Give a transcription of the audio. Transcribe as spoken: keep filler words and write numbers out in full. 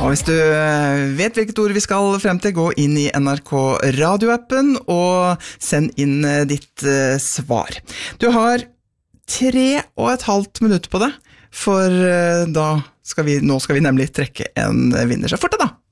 Og hvis du vet hvilket ord vi skal frem til, gå inn i N R K radioappen og send inn ditt uh, svar. Du har tre og et halvt minutt på det, for uh, da skal vi, nå skal vi nemlig trekke en vinner. Så fort det da!